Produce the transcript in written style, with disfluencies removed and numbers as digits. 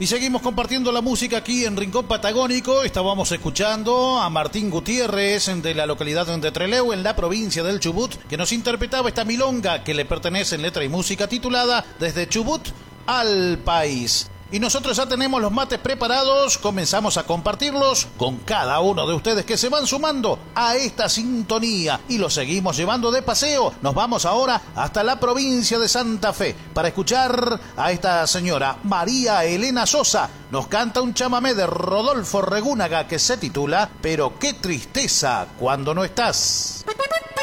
Y seguimos compartiendo la música aquí en Rincón Patagónico. Estábamos escuchando a Martín Gutiérrez de la localidad de Trelew, en la provincia del Chubut, que nos interpretaba esta milonga que le pertenece en letra y música titulada Desde Chubut al País. Y nosotros ya tenemos los mates preparados, comenzamos a compartirlos con cada uno de ustedes que se van sumando a esta sintonía y los seguimos llevando de paseo. Nos vamos ahora hasta la provincia de Santa Fe para escuchar a esta señora María Elena Sosa. Nos canta un chamamé de Rodolfo Regúnaga que se titula Pero qué tristeza cuando no estás.